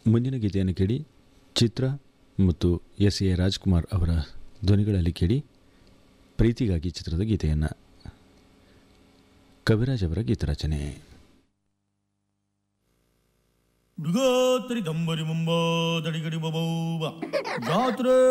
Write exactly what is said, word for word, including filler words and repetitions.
ಮುಂದಿನ ಗೀತೆಯನ್ನು ಕೇಳಿ. ಚಿತ್ರ ಮತ್ತು ಎಸ್ ಎ ರಾಜ್ಕುಮಾರ್ ಅವರ ಧ್ವನಿಗಳಲ್ಲಿ ಕೇಳಿ. ಪ್ರೀತಿಗಾಗಿ ಚಿತ್ರದ ಗೀತೆಯನ್ನು. ಕವಿರಾಜ್ ಅವರ ಗೀತರಚನೆ. ಮೃಗಾತರಿ ದಂಬರಿ ಮುಂಬ ದಡಿಗಡಿ ಬಬೌ ಜಾತ್ರೆ